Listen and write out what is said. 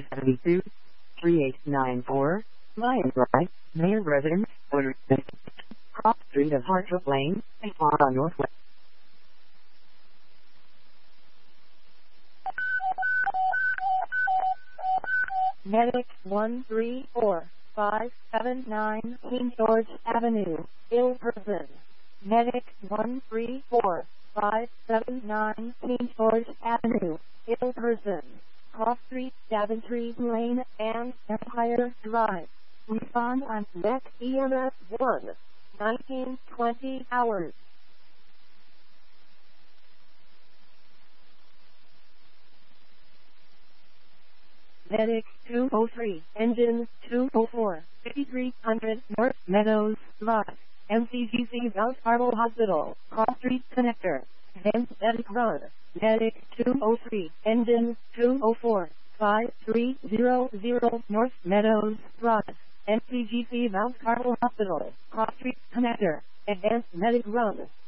72 3894 Lion Drive, Mayor Residence, Cross Street of Hartrup Lane, Efara Northwest. Medic 134579 King George Avenue, ill person. Medic 134579 King George Avenue, ill person. Cross Street, Daventry Lane, and Empire Drive. Respond on Medic EMS 1, 1920 hours. Medic 203, Engine 204, 5300 North Meadows Drive, MCGC Mount Carmel Hospital, Cross Street Connector, Vance Medic Run, Medic 203, Engine 204, 5300 North Meadows Drive, MCGC Mount Carmel Hospital, Cross Street Connector, Advanced Medic Run.